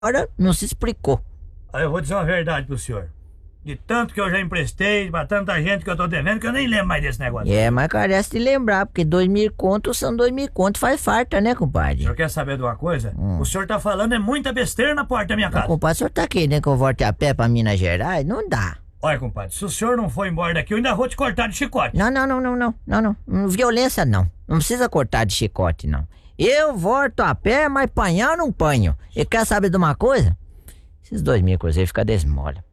Agora não se explicou. Aí eu vou dizer uma verdade pro senhor. De tanto que eu já emprestei pra tanta gente que eu tô devendo, que eu nem lembro mais desse negócio. Mas carece de lembrar, porque 2.000 contos são 2.000 contos, faz farta, né, O compadre? senhor quer saber de uma coisa? O senhor tá falando é muita besteira na porta da minha casa. Compadre, o senhor tá querendo que eu volte a pé pra Minas Gerais? Não dá. Olha, compadre, se o senhor não for embora daqui, eu ainda vou te cortar de chicote. Não. Violência não. Não precisa cortar de chicote, não. Eu volto a pé, mas panhar eu não panho. E quer saber de uma coisa? Esses 2.000 cruzeiros ficam desmola.